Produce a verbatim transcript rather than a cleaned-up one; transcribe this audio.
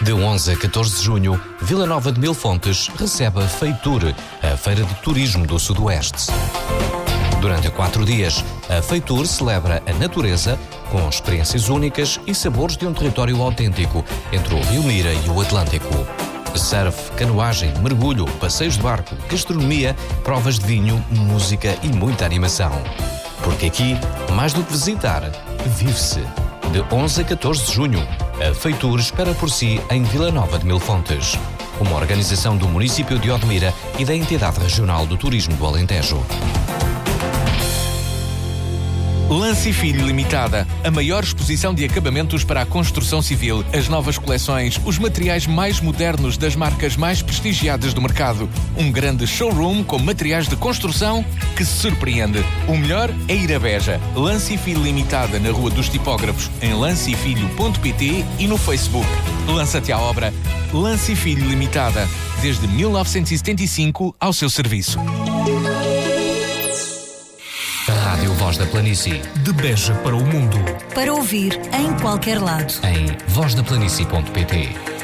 De onze a catorze de junho, Vila Nova de Mil Fontes recebe a Feitur, a Feira de Turismo do Sudoeste. Durante quatro dias, a Feitur celebra a natureza com experiências únicas e sabores de um território autêntico entre o Rio Mira e o Atlântico. Surf, canoagem, mergulho, passeios de barco, gastronomia, provas de vinho, música e muita animação. Porque aqui, mais do que visitar, vive-se. De onze a catorze de junho, a Feitur espera por si em Vila Nova de Mil Fontes. Uma organização do município de Odmira e da Entidade Regional do Turismo do Alentejo. Lance e Filho Limitada, a maior exposição de acabamentos para a construção civil, as novas coleções, os materiais mais modernos das marcas mais prestigiadas do mercado. Um grande showroom com materiais de construção que se surpreende. O melhor é ir a Beja. Lance e Filho Limitada na Rua dos Tipógrafos, em lance e filho ponto pt e no Facebook. Lança-te à obra. Lance e Filho Limitada, desde mil novecentos e setenta e cinco ao seu serviço. A Rádio Voz da Planície. De Beja para o mundo. Para ouvir em qualquer lado. Em voz da planície ponto pt.